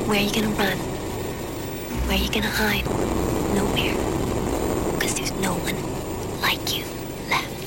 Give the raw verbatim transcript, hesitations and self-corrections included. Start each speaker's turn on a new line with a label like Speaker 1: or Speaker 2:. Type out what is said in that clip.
Speaker 1: Where are you gonna run? Where are you gonna hide? Nowhere. Because there's no one like you.